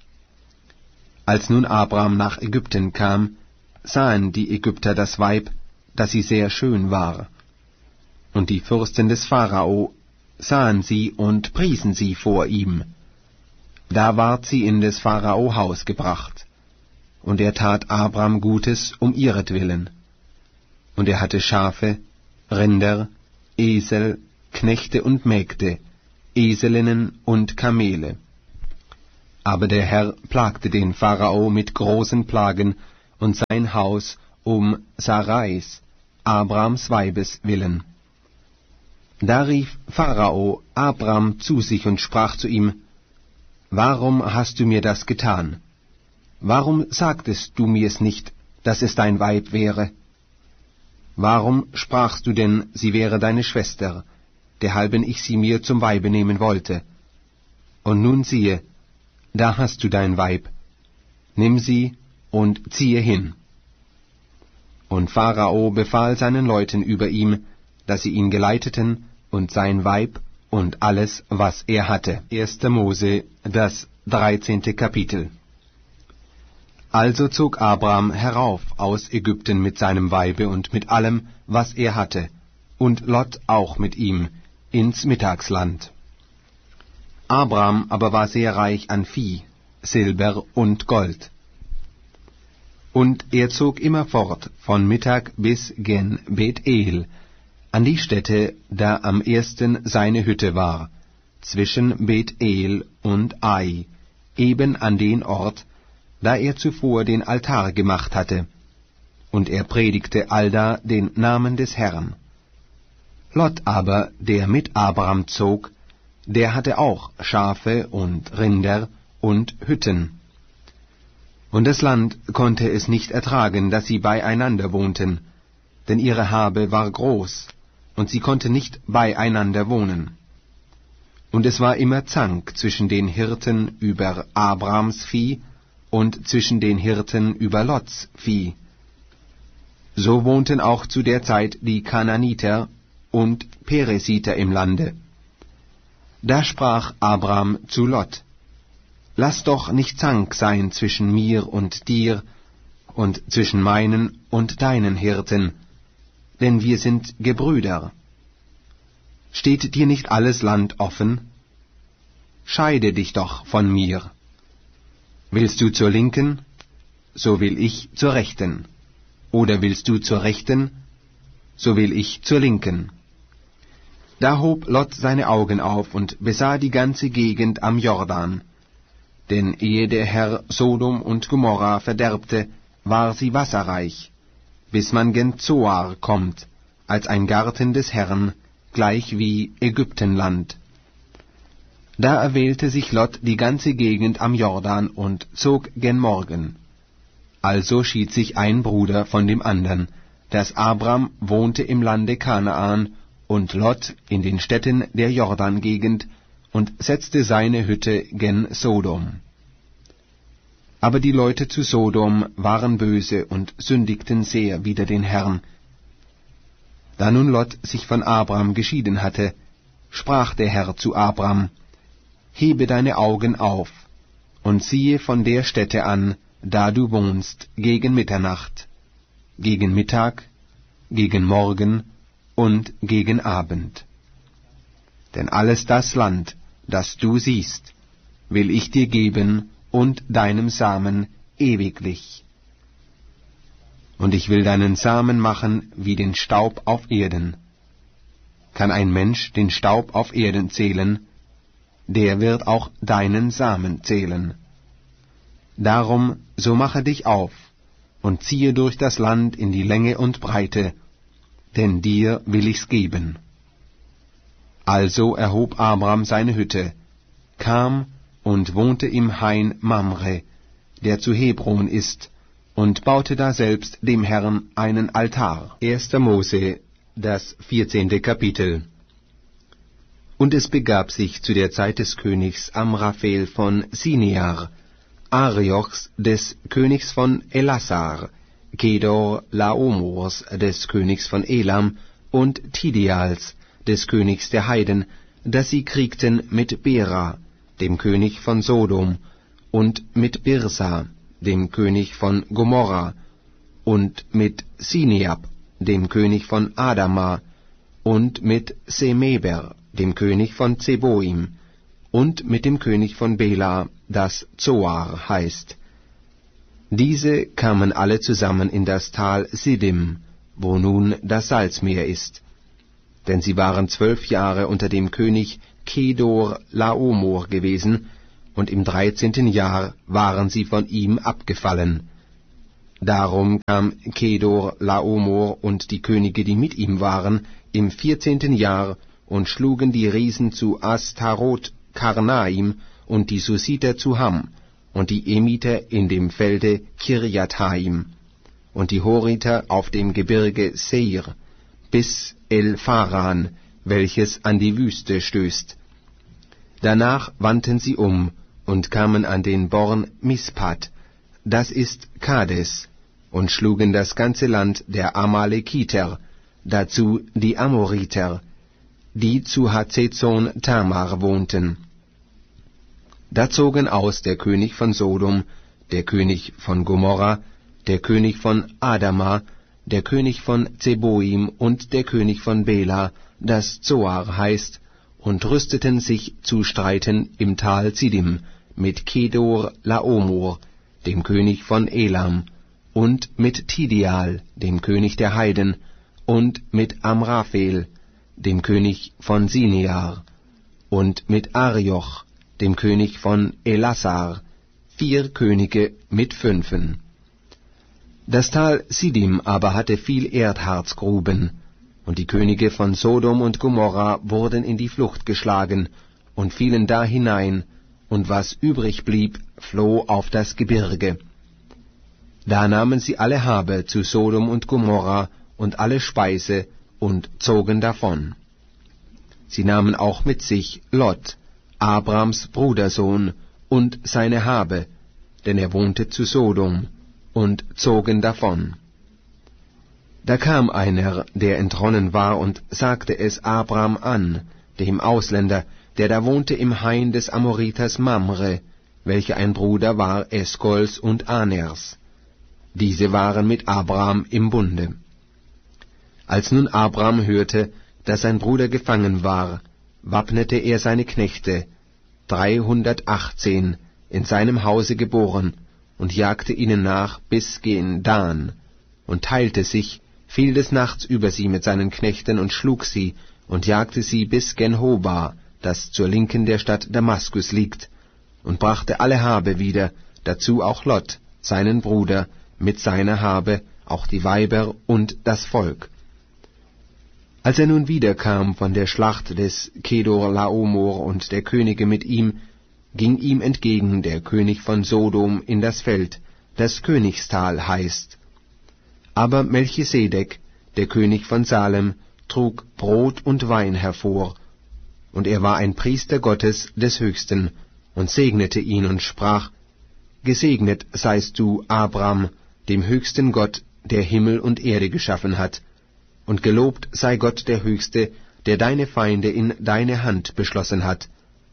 Als nun Abram nach Ägypten kam, sahen die Ägypter das Weib, dass sie sehr schön war. Und die Fürsten des Pharao sahen sie und priesen sie vor ihm. Da ward sie in des Pharao Haus gebracht, und er tat Abram Gutes um ihretwillen. Und er hatte Schafe, Rinder, Esel, Knechte und Mägde, Eselinnen und Kamele. Aber der Herr plagte den Pharao mit großen Plagen und sein Haus um Sarais, Abrams Weibes willen. Da rief Pharao Abram zu sich und sprach zu ihm: Warum hast du mir das getan? Warum sagtest du mir's nicht, dass es dein Weib wäre? Warum sprachst du denn, sie wäre deine Schwester, derhalben ich sie mir zum Weibe nehmen wollte? Und nun siehe, da hast du dein Weib, nimm sie und ziehe hin. Und Pharao befahl seinen Leuten über ihm, dass sie ihn geleiteten, und sein Weib und alles, was er hatte. erster Mose, das dreizehnte Kapitel. Also zog Abram herauf aus Ägypten mit seinem Weibe und mit allem, was er hatte, und Lot auch mit ihm, ins Mittagsland. Abram aber war sehr reich an Vieh, Silber und Gold. Und er zog immerfort von Mittag bis gen Bethel, an die Stätte, da am ersten seine Hütte war, zwischen Bethel und Ai, eben an den Ort, da er zuvor den Altar gemacht hatte, und er predigte allda den Namen des Herrn. Lot aber, der mit Abram zog, der hatte auch Schafe und Rinder und Hütten. Und das Land konnte es nicht ertragen, dass sie beieinander wohnten, denn ihre Habe war groß, und sie konnte nicht beieinander wohnen. Und es war immer Zank zwischen den Hirten über Abrams Vieh und zwischen den Hirten über Lots Vieh. So wohnten auch zu der Zeit die Kananiter und Peresiter im Lande. Da sprach Abram zu Lot: Lass doch nicht Zank sein zwischen mir und dir, und zwischen meinen und deinen Hirten, denn wir sind Gebrüder. Steht dir nicht alles Land offen? Scheide dich doch von mir. Willst du zur Linken, so will ich zur Rechten, oder willst du zur Rechten, so will ich zur Linken. Da hob Lot seine Augen auf und besah die ganze Gegend am Jordan, denn ehe der Herr Sodom und Gomorra verderbte, war sie wasserreich, bis man gen Zoar kommt, als ein Garten des Herrn, gleich wie Ägyptenland. Da erwählte sich Lot die ganze Gegend am Jordan und zog gen Morgen. Also schied sich ein Bruder von dem andern, dass Abram wohnte im Lande Kanaan und Lot in den Städten der Jordan-Gegend und setzte seine Hütte gen Sodom. Aber die Leute zu Sodom waren böse und sündigten sehr wider den Herrn. Da nun Lot sich von Abram geschieden hatte, sprach der Herr zu Abram: Hebe deine Augen auf und siehe von der Stätte an, da du wohnst, gegen Mitternacht, gegen Mittag, gegen Morgen und gegen Abend. Denn alles das Land, das du siehst, will ich dir geben und deinem Samen ewiglich. Und ich will deinen Samen machen wie den Staub auf Erden. Kann ein Mensch den Staub auf Erden zählen, der wird auch deinen Samen zählen. Darum, so mache dich auf und ziehe durch das Land in die Länge und Breite, denn dir will ich's geben. Also erhob Abram seine Hütte, kam und wohnte im Hain Mamre, der zu Hebron ist, und baute daselbst dem Herrn einen Altar. erster Mose, das vierzehnte Kapitel. Und es begab sich zu der Zeit des Königs Amraphel von Sinear, Ariochs des Königs von Elassar, Kedor Laomors des Königs von Elam und Tidials des Königs der Heiden, dass sie kriegten mit Bera, dem König von Sodom, und mit Birsa, dem König von Gomorra, und mit Sineab, dem König von Adama, und mit Semeber, dem König von Zeboim, und mit dem König von Bela, das Zoar heißt. Diese kamen alle zusammen in das Tal Siddim, wo nun das Salzmeer ist. denn sie waren zwölf Jahre unter dem König Kedor Laomer gewesen, und im dreizehnten Jahr waren sie von ihm abgefallen. Darum kam Kedor Laomer und die Könige, die mit ihm waren, im vierzehnten Jahr und schlugen die Riesen zu Astarot Karnaim und die Susiter zu Ham und die Emiter in dem Felde Kirjathaim und die Horiter auf dem Gebirge Seir bis El-Pharan, welches an die Wüste stößt. Danach wandten sie um und kamen an den Born Mispat, das ist Kades, und schlugen das ganze Land der Amalekiter, dazu die Amoriter, die zu Hazezon Tamar wohnten. Da zogen aus der König von Sodom, der König von Gomorra, der König von Adama, der König von Zeboim und der König von Bela, das Zoar heißt, und rüsteten sich zu streiten im Tal Ziddim mit Kedor Laomer, dem König von Elam, und mit Tidial, dem König der Heiden, und mit Amraphel, dem König von Sinear, und mit Arioch, dem König von Elassar, vier Könige mit Fünfen. Das Tal Siddim aber hatte viel Erdharzgruben, und die Könige von Sodom und Gomorra wurden in die Flucht geschlagen und fielen da hinein, und was übrig blieb, floh auf das Gebirge. Da nahmen sie alle Habe zu Sodom und Gomorra und alle Speise und zogen davon. Sie nahmen auch mit sich Lot, Abrams Brudersohn, und seine Habe, denn er wohnte zu Sodom, und zogen davon. Da kam einer, der entronnen war, und sagte es Abram an, dem Ausländer, der da wohnte im Hain des Amoriters Mamre, welcher ein Bruder war Eskols und Aners. Diese waren mit Abram im Bunde. Als nun Abram hörte, dass sein Bruder gefangen war, wappnete er seine Knechte, dreihundertachtzehn, in seinem Hause geboren, und jagte ihnen nach bis gen Dan, und teilte sich, fiel des Nachts über sie mit seinen Knechten und schlug sie, und jagte sie bis gen Hoba, das zur Linken der Stadt Damaskus liegt, und brachte alle Habe wieder, dazu auch Lot, seinen Bruder, mit seiner Habe, auch die Weiber und das Volk. Als er nun wiederkam von der Schlacht des Kedor Laomer und der Könige mit ihm, ging ihm entgegen der König von Sodom in das Feld, das Königstal heißt. Aber Melchisedek, der König von Salem, trug Brot und Wein hervor, und er war ein Priester Gottes des Höchsten, und segnete ihn und sprach, Gesegnet seist du, Abram, dem höchsten Gott, der Himmel und Erde geschaffen hat, und gelobt sei Gott der Höchste, der deine Feinde in deine Hand beschlossen hat.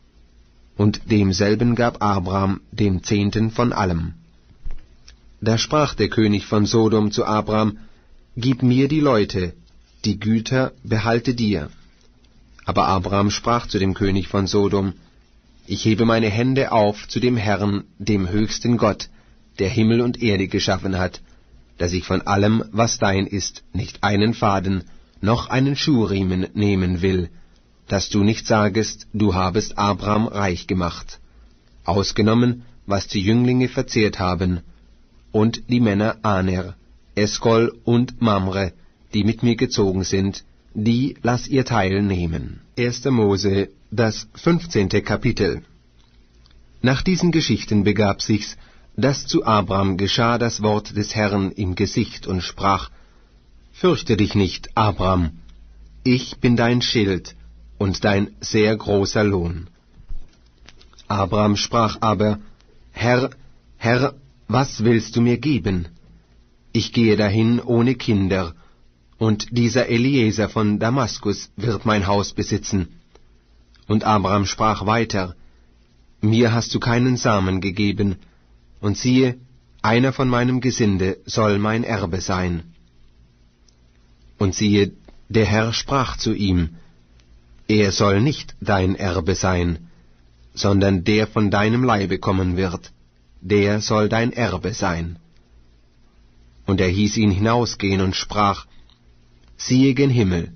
Und demselben gab Abram den Zehnten von allem. Da sprach der König von Sodom zu Abram, Gib mir die Leute, die Güter behalte dir. Aber Abram sprach zu dem König von Sodom, Ich hebe meine Hände auf zu dem Herrn, dem höchsten Gott, der Himmel und Erde geschaffen hat, dass ich von allem, was dein ist, nicht einen Faden, noch einen Schuhriemen nehmen will, dass du nicht sagest, du habest Abram reich gemacht, ausgenommen, was die Jünglinge verzehrt haben, und die Männer Aner, Eskol und Mamre, die mit mir gezogen sind, die lass ihr Teil nehmen. erster Mose, das fünfzehnte Kapitel. Nach diesen Geschichten begab sich's, dass zu Abram geschah das Wort des Herrn im Gesicht und sprach, Fürchte dich nicht, Abram, ich bin dein Schild und dein sehr großer Lohn. Abram sprach aber, Herr, Herr, was willst du mir geben? Ich gehe dahin ohne Kinder, und dieser Eliezer von Damaskus wird mein Haus besitzen. Und Abram sprach weiter, Mir hast du keinen Samen gegeben, und siehe, einer von meinem Gesinde soll mein Erbe sein. Und siehe, der Herr sprach zu ihm, Er soll nicht dein Erbe sein, sondern der von deinem Leibe kommen wird, der soll dein Erbe sein. Und er hieß ihn hinausgehen und sprach, Siehe gen Himmel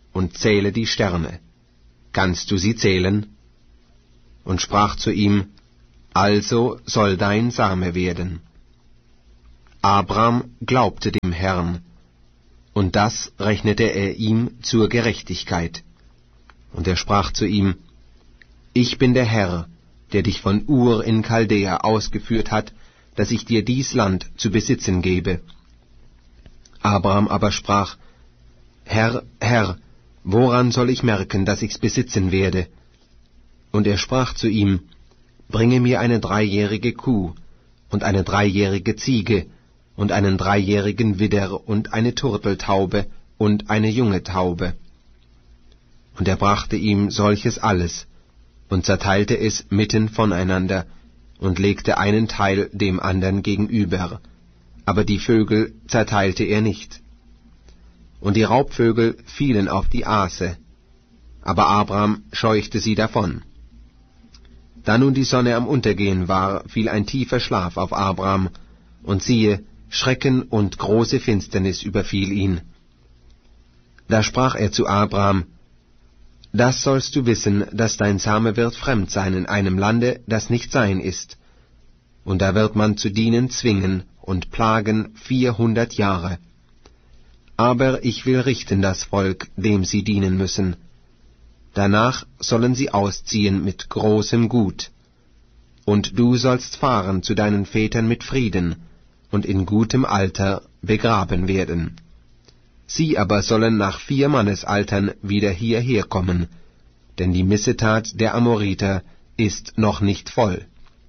und zähle die Sterne. Kannst du sie zählen? Und sprach zu ihm, also soll dein Same werden. Abram glaubte dem Herrn, und das rechnete er ihm zur Gerechtigkeit. Und er sprach zu ihm, ich bin der Herr, der dich von Ur in Chaldea ausgeführt hat, dass ich dir dies Land zu besitzen gebe. Abram aber sprach, Herr, Herr, woran soll ich merken, dass ich's besitzen werde? Und er sprach zu ihm, bringe mir eine dreijährige Kuh und eine dreijährige Ziege und einen dreijährigen Widder und eine Turteltaube und eine junge Taube. Und er brachte ihm solches alles und zerteilte es mitten voneinander und legte einen Teil dem andern gegenüber, aber die Vögel zerteilte er nicht. Und die Raubvögel fielen auf die Aase, aber Abram scheuchte sie davon. Da nun die Sonne am Untergehen war, fiel ein tiefer Schlaf auf Abram, und siehe, Schrecken und große Finsternis überfiel ihn. Da sprach er zu Abram, das sollst du wissen, dass dein Same wird fremd sein in einem Lande, das nicht sein ist. Und da wird man zu dienen zwingen und plagen vierhundert Jahre. Aber ich will richten das Volk, dem sie dienen müssen. Danach sollen sie ausziehen mit großem Gut. Und du sollst fahren zu deinen Vätern mit Frieden und in gutem Alter begraben werden. Sie aber sollen nach vier Mannesaltern wieder hierher kommen, denn die Missetat der Amoriter ist noch nicht voll.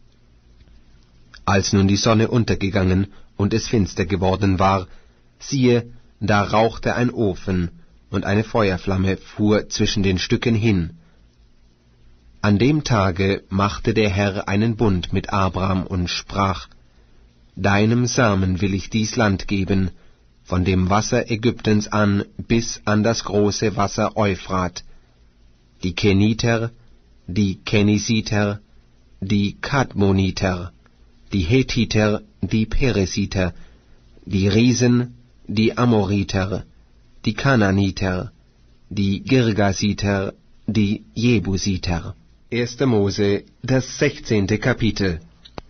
Als nun die Sonne untergegangen und es finster geworden war, siehe, da rauchte ein Ofen, und eine Feuerflamme fuhr zwischen den Stücken hin. An dem Tage machte der Herr einen Bund mit Abram und sprach, Deinem Samen will ich dies Land geben, von dem Wasser Ägyptens an bis an das große Wasser Euphrat, die Keniter, die Kenisiter, die Kadmoniter, die Hethiter, die Peresiter, die Riesen, die Amoriter, die Kananiter, die Girgasiter, die Jebusiter. erster Mose, das sechzehnte Kapitel.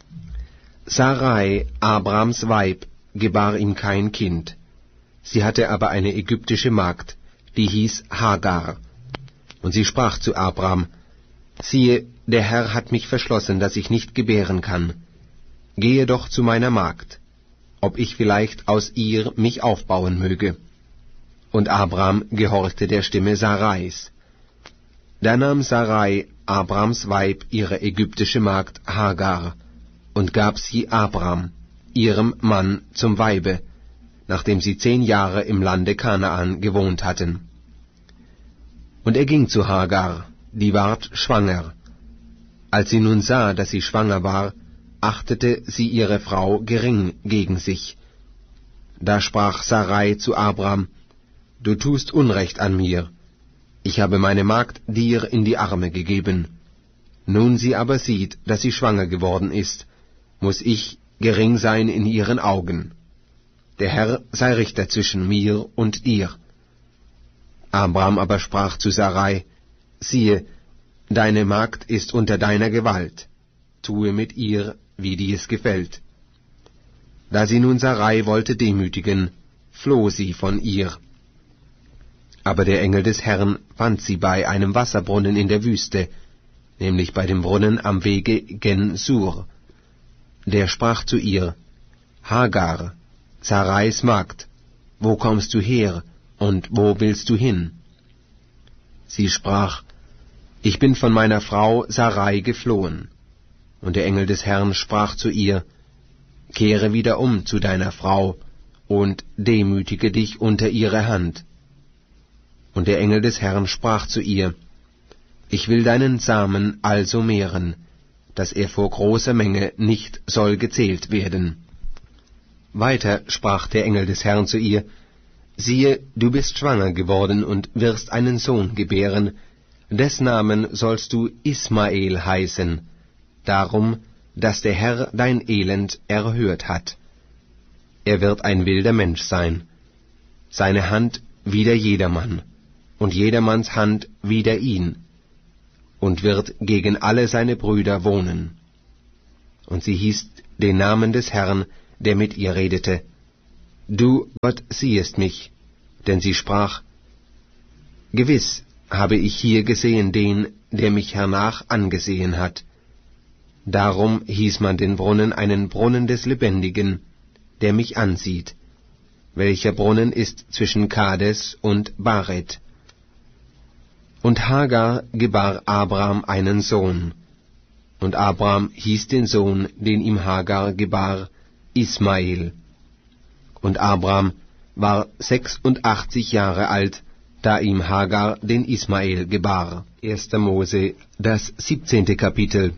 Sarai, Abrams Weib, gebar ihm kein Kind. Sie hatte aber eine ägyptische Magd, die hieß Hagar. Und sie sprach zu Abram, siehe, der Herr hat mich verschlossen, dass ich nicht gebären kann. Gehe doch zu meiner Magd, ob ich vielleicht aus ihr mich aufbauen möge. Und Abram gehorchte der Stimme Sarais. Da nahm Sarai, Abrams Weib, ihre ägyptische Magd Hagar, und gab sie Abram, ihrem Mann, zum Weibe, nachdem sie zehn Jahre im Lande Kanaan gewohnt hatten. Und er ging zu Hagar, die ward schwanger. Als sie nun sah, dass sie schwanger war, achtete sie ihre Frau gering gegen sich. Da sprach Sarai zu Abram, Du tust Unrecht an mir. Ich habe meine Magd dir in die Arme gegeben. Nun sie aber sieht, dass sie schwanger geworden ist, muß ich gering sein in ihren Augen. Der Herr sei Richter zwischen mir und dir. Abram aber sprach zu Sarai, siehe, deine Magd ist unter deiner Gewalt, tue mit ihr, wie dir es gefällt. Da sie nun Sarai wollte demütigen, floh sie von ihr. Aber der Engel des Herrn fand sie bei einem Wasserbrunnen in der Wüste, nämlich bei dem Brunnen am Wege Gen-Sur. Der sprach zu ihr, Hagar, Sarais Magd, wo kommst du her, und wo willst du hin? Sie sprach, ich bin von meiner Frau Sarai geflohen. Und der Engel des Herrn sprach zu ihr, Kehre wieder um zu deiner Frau, und demütige dich unter ihre Hand. Und der Engel des Herrn sprach zu ihr, Ich will deinen Samen also mehren, dass er vor großer Menge nicht soll gezählt werden. Weiter sprach der Engel des Herrn zu ihr, Siehe, du bist schwanger geworden und wirst einen Sohn gebären, des Namen sollst du Ismael heißen, darum, dass der Herr dein Elend erhört hat. Er wird ein wilder Mensch sein, seine Hand wider jedermann, und jedermanns Hand wider ihn, und wird gegen alle seine Brüder wohnen. Und sie hieß den Namen des Herrn, der mit ihr redete, Du, Gott, siehest mich, denn sie sprach, Gewiss habe ich hier gesehen den, der mich hernach angesehen hat. Darum hieß man den Brunnen einen Brunnen des Lebendigen, der mich ansieht, welcher Brunnen ist zwischen Kades und Baret. Und Hagar gebar Abram einen Sohn, und Abram hieß den Sohn, den ihm Hagar gebar, Ismael. Und Abram war sechsundachtzig Jahre alt, da ihm Hagar den Ismael gebar. erster Mose, das siebzehnte Kapitel.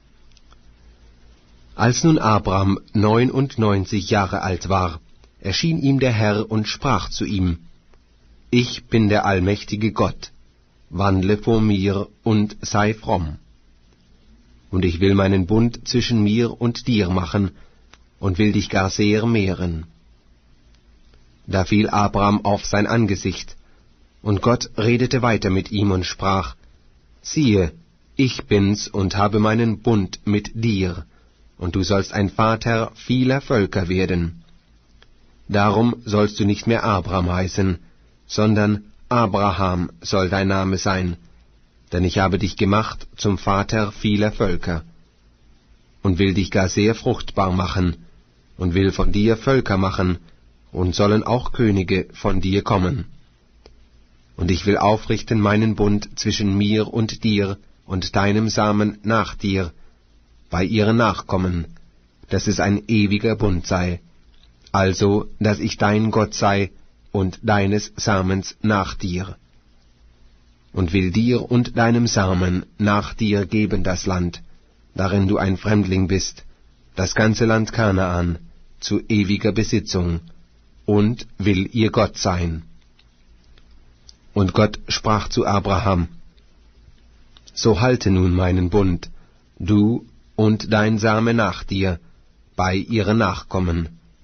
Als nun Abram neunundneunzig Jahre alt war, erschien ihm der Herr und sprach zu ihm, Ich bin der allmächtige Gott, wandle vor mir und sei fromm. Und ich will meinen Bund zwischen mir und dir machen, und will dich gar sehr mehren. Da fiel Abram auf sein Angesicht, und Gott redete weiter mit ihm und sprach, Siehe, ich bin's und habe meinen Bund mit dir, und du sollst ein Vater vieler Völker werden. Darum sollst du nicht mehr Abram heißen, sondern Abraham soll dein Name sein, denn ich habe dich gemacht zum Vater vieler Völker, und will dich gar sehr fruchtbar machen, und will von dir Völker machen, und sollen auch Könige von dir kommen. Und ich will aufrichten meinen Bund zwischen mir und dir und deinem Samen nach dir, bei ihren Nachkommen, dass es ein ewiger Bund sei, also, dass ich dein Gott sei und deines Samens nach dir. Und will dir und deinem Samen nach dir geben das Land, darin du ein Fremdling bist, das ganze Land Kanaan, zu ewiger Besitzung, und will ihr Gott sein. Und Gott sprach zu Abraham, So halte nun meinen Bund, du und dein Same nach dir, bei ihren Nachkommen.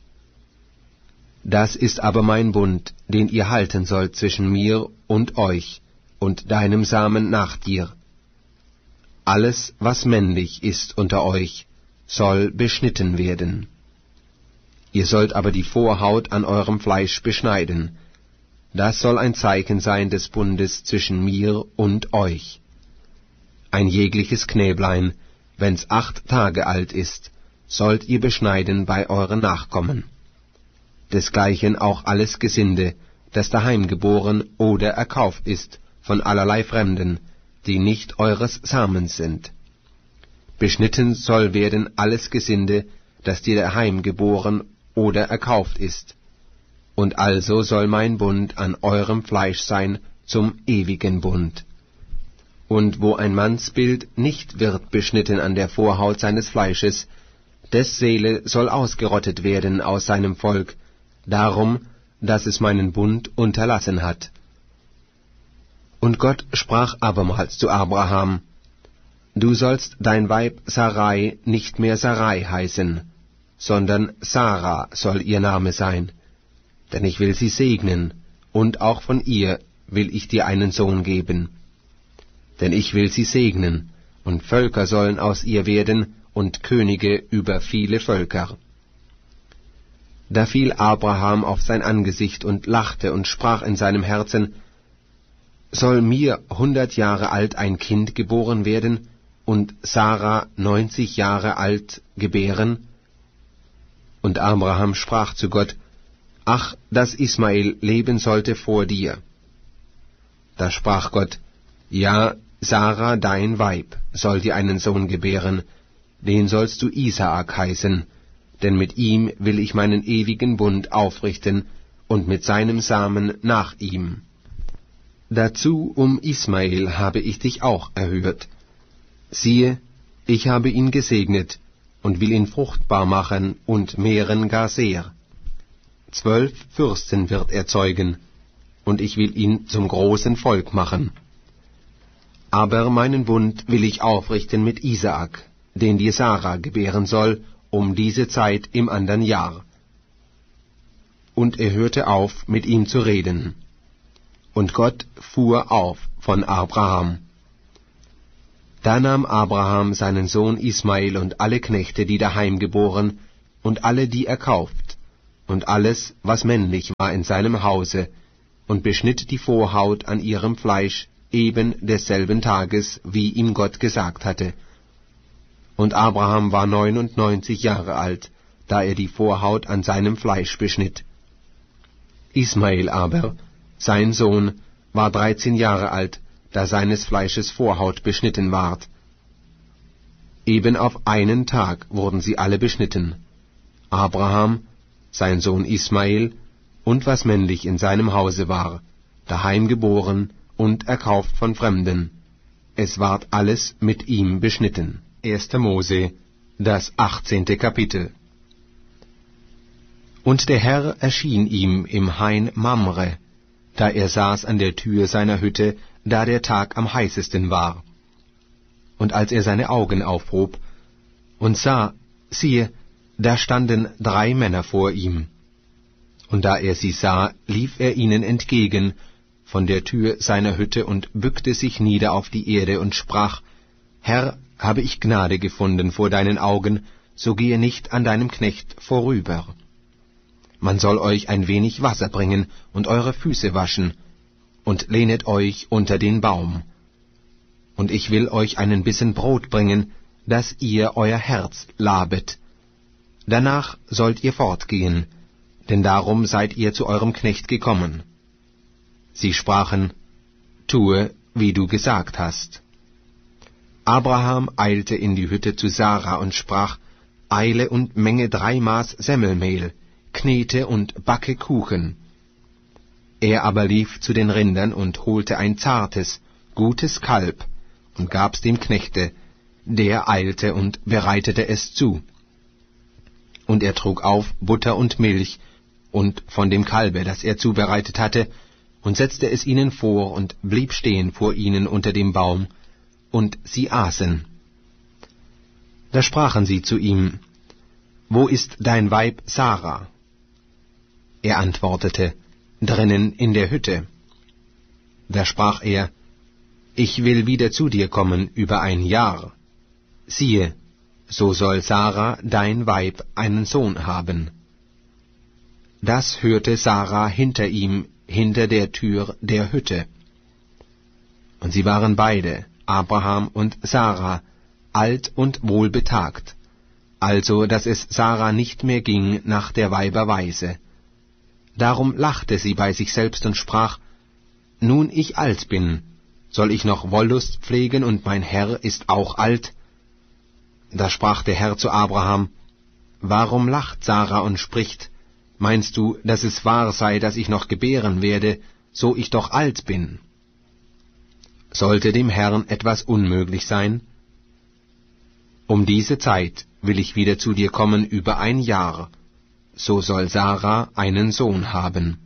Das ist aber mein Bund, den ihr halten sollt zwischen mir und euch und deinem Samen nach dir. Alles, was männlich ist unter euch, soll beschnitten werden. Ihr sollt aber die Vorhaut an eurem Fleisch beschneiden. Das soll ein Zeichen sein des Bundes zwischen mir und euch. Ein jegliches Knäblein, wenn's acht Tage alt ist, sollt ihr beschneiden bei euren Nachkommen. Desgleichen auch alles Gesinde, das daheim geboren oder erkauft ist von allerlei Fremden, die nicht eures Samens sind. Beschnitten soll werden alles Gesinde, das dir daheim geboren oder erkauft ist. Und also soll mein Bund an eurem Fleisch sein zum ewigen Bund. Und wo ein Mannsbild nicht wird beschnitten an der Vorhaut seines Fleisches, des Seele soll ausgerottet werden aus seinem Volk, darum, dass es meinen Bund unterlassen hat. Und Gott sprach abermals zu Abraham, Du sollst dein Weib Sarai nicht mehr Sarai heißen, sondern Sarah soll ihr Name sein, denn ich will sie segnen, und auch von ihr will ich dir einen Sohn geben. Denn ich will sie segnen, und Völker sollen aus ihr werden, und Könige über viele Völker. Da fiel Abraham auf sein Angesicht und lachte und sprach in seinem Herzen, Soll mir hundert Jahre alt ein Kind geboren werden, und Sarah neunzig Jahre alt gebären? Und Abraham sprach zu Gott, Ach, dass Ismael leben sollte vor dir. Da sprach Gott, Ja, Sarah, dein Weib, soll dir einen Sohn gebären, den sollst du Isaak heißen, denn mit ihm will ich meinen ewigen Bund aufrichten, und mit seinem Samen nach ihm. Dazu um Ismael habe ich dich auch erhört. Siehe, ich habe ihn gesegnet, und will ihn fruchtbar machen und mehren gar sehr. Zwölf Fürsten wird er zeugen, und ich will ihn zum großen Volk machen. Aber meinen Bund will ich aufrichten mit Isaak, den dir Sarah gebären soll, um diese Zeit im andern Jahr. Und er hörte auf, mit ihm zu reden. und Gott fuhr auf von Abraham. Da nahm Abraham seinen Sohn Ismael und alle Knechte, die daheim geboren, und alle, die er kauft, und alles, was männlich war in seinem Hause, und beschnitt die Vorhaut an ihrem Fleisch eben desselben Tages, wie ihm Gott gesagt hatte. Und Abraham war neunundneunzig Jahre alt, da er die Vorhaut an seinem Fleisch beschnitt. Ismael aber, sein Sohn, war dreizehn Jahre alt, da seines Fleisches Vorhaut beschnitten ward. Eben auf einen Tag wurden sie alle beschnitten. Abraham, sein Sohn Ismael, und was männlich in seinem Hause war, daheim geboren und erkauft von Fremden. Es ward alles mit ihm beschnitten. erster Mose, das achtzehnte Kapitel. Und der Herr erschien ihm im Hain Mamre, da er saß an der Tür seiner Hütte, da der Tag am heißesten war. Und als er seine Augen aufhob und sah, siehe, da standen drei Männer vor ihm. Und da er sie sah, lief er ihnen entgegen von der Tür seiner Hütte und bückte sich nieder auf die Erde und sprach, Herr, habe ich Gnade gefunden vor deinen Augen, so gehe nicht an deinem Knecht vorüber. Man soll euch ein wenig Wasser bringen und eure Füße waschen, und lehnet euch unter den Baum. Und ich will euch einen Bissen Brot bringen, dass ihr euer Herz labet. Danach sollt ihr fortgehen, denn darum seid ihr zu eurem Knecht gekommen. Sie sprachen, tue, wie du gesagt hast. Abraham eilte in die Hütte zu Sarah und sprach, eile und menge drei Maß Semmelmehl, knete und backe Kuchen. Er aber lief zu den Rindern und holte ein zartes, gutes Kalb und gab's dem Knechte, der eilte und bereitete es zu. Und er trug auf Butter und Milch und von dem Kalbe, das er zubereitet hatte, und setzte es ihnen vor und blieb stehen vor ihnen unter dem Baum, und sie aßen. Da sprachen sie zu ihm, Wo ist dein Weib Sarah? Er antwortete, Drinnen in der Hütte. Da sprach er, Ich will wieder zu dir kommen über ein Jahr. Siehe, so soll Sarah, dein Weib, einen Sohn haben. Das hörte Sarah hinter ihm, hinter der Tür der Hütte. Und sie waren beide, Abraham und Sarah, alt und wohlbetagt, also dass es Sarah nicht mehr ging nach der Weiber Weise. Darum lachte sie bei sich selbst und sprach, Nun ich alt bin, soll ich noch Wollust pflegen, und mein Herr ist auch alt? Da sprach der Herr zu Abraham, Warum lacht Sarah und spricht, Meinst du, dass es wahr sei, dass ich noch gebären werde, so ich doch alt bin? Sollte dem Herrn etwas unmöglich sein? Um diese Zeit will ich wieder zu dir kommen über ein Jahr, so soll Sarah einen Sohn haben.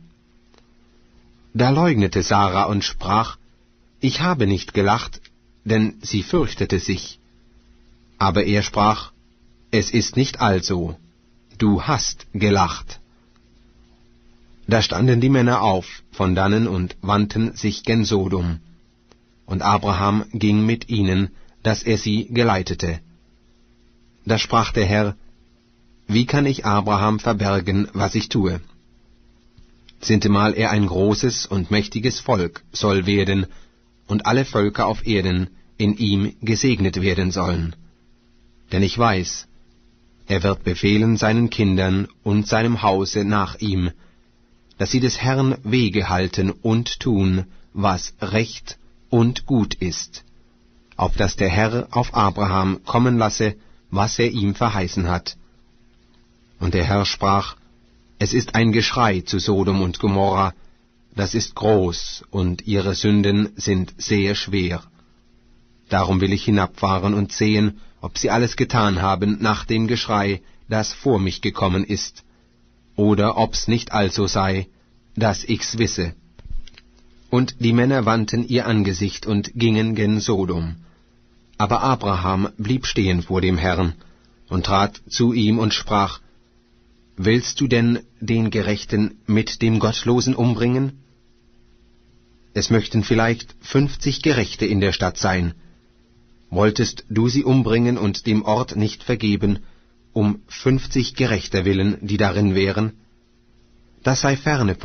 Da leugnete Sarah und sprach, Ich habe nicht gelacht, denn sie fürchtete sich. Aber er sprach, Es ist nicht also, du hast gelacht. Da standen die Männer auf von dannen und wandten sich gen Sodom. Und Abraham ging mit ihnen, dass er sie geleitete. Da sprach der Herr, Wie kann ich Abraham verbergen, was ich tue? Sintemal er ein großes und mächtiges Volk soll werden, und alle Völker auf Erden in ihm gesegnet werden sollen. Denn ich weiß, er wird befehlen seinen Kindern und seinem Hause nach ihm, dass sie des Herrn Wege halten und tun, was recht und gut ist, auf dass der Herr auf Abraham kommen lasse, was er ihm verheißen hat. Und der Herr sprach, Es ist ein Geschrei zu Sodom und Gomorra, das ist groß, und ihre Sünden sind sehr schwer. Darum will ich hinabfahren und sehen, ob sie alles getan haben nach dem Geschrei, das vor mich gekommen ist, oder ob's nicht also sei, dass ich's wisse. Und die Männer wandten ihr Angesicht und gingen gen Sodom. Aber Abraham blieb stehen vor dem Herrn und trat zu ihm und sprach, Willst du denn den Gerechten mit dem Gottlosen umbringen? es möchten vielleicht fünfzig Gerechte in der Stadt sein. Wolltest du sie umbringen und dem Ort nicht vergeben, um fünfzig Gerechter willen, die darin wären? Das sei ferne